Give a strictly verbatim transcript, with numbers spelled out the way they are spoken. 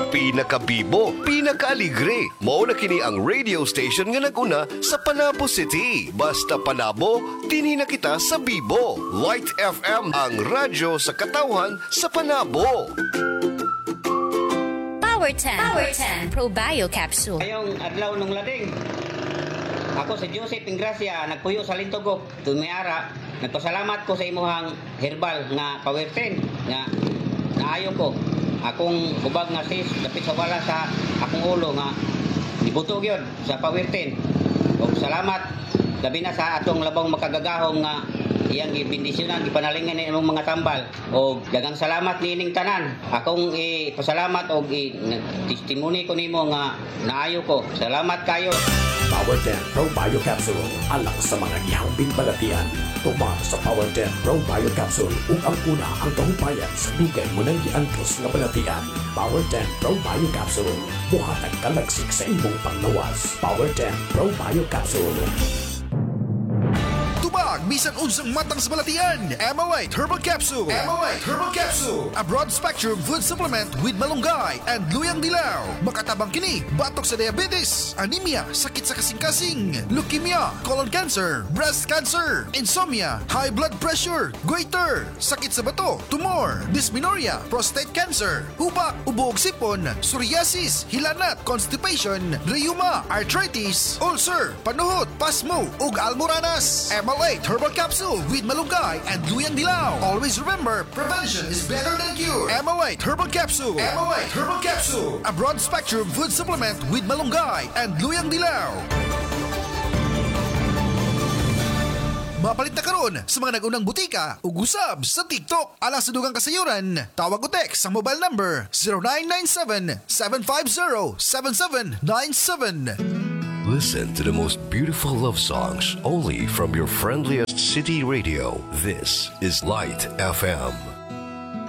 pinakabibo, pinakaaligre. Mao na kini ang radio station nga naguna sa Panabo City. Basta Panabo, dinhi na kita sa Bibo. Light F M, ang radyo sa katawhan sa Panabo. Power ten. Power ten. Probio Capsule. Ngayong adlaw nung lading. Ako si Joseph Ingracia, nagpuyo sa Lintogop, Tumiara. Nagpasalamat ko sa imuhang herbal nga Power ten nga naayo ko. Akong hubag nga sis, dapit sa wala sa akong ulo nga ibutog yun sa Power ten. O salamat, labi na sa atong labang makagagahong nga iyang gibindisyonan, gipanalingan ni imong mga tambal. O dagang salamat nining tanan. Akong ipasalamat o testimony ko nimo nga naayo ko. Salamat kayo. Power ten Pro Bio Capsule, alak sa mga gihambing balatian. Tuma sa Power ten Pro Bio Capsule ug ang una ang kahupayan sa dugay mo nang giangkos nga balatian. Power ten Pro Bio Capsule, buhatag kalagsik sa imong panglawas. Power ten Pro Bio Capsule. Tubag, bisan unsang matang sa balatian. Emolite Herbal Capsule. Emolite Herbal Capsule. A broad-spectrum food supplement with malunggay and luyang dilaw. Makatabang kini, batok sa diabetes, anemia, sakit sa kasing-kasing, leukemia, colon cancer, breast cancer, insomnia, high blood pressure, goiter, sakit sa bato, tumor, dysmenorrhea, prostate cancer, hubak, ubo ug sipon, psoriasis, hilanat, constipation, rheuma, arthritis, ulcer, panuhot, pasmo ug almoranas. Emolite Herbal Capsule with malunggay and luyang dilaw. Always remember, prevention is better than cure. Emolite Herbal Capsule. Emolite Herbal Capsule. A broad-spectrum food supplement with malunggay and luyang dilaw. Mapalit na karon sa mga nagunang butika ug usab sa TikTok. Alas sa dugang kasayuran, tawag o text sa mobile number zero nine nine seven, seven five zero, seven seven nine seven. Listen to the most beautiful love songs only from your friendliest city radio. This is Light F M.